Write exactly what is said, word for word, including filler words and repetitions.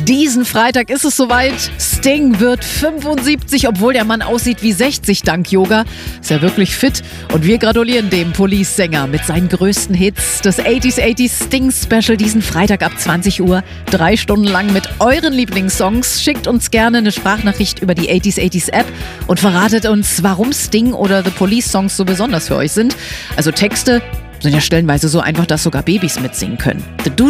Diesen Freitag ist es soweit. Sting wird fünfundsiebzig, obwohl der Mann aussieht wie sechzig dank Yoga. Ist ja wirklich fit. Und wir gratulieren dem Police-Sänger mit seinen größten Hits. Das achtziger achtziger Sting-Special diesen Freitag ab zwanzig Uhr. Drei Stunden lang mit euren Lieblingssongs. Schickt uns gerne eine Sprachnachricht über die achtziger achtziger App und verratet uns, warum Sting oder The Police-Songs so besonders für euch sind. Also Texte sind ja stellenweise so einfach, dass sogar Babys mitsingen können. The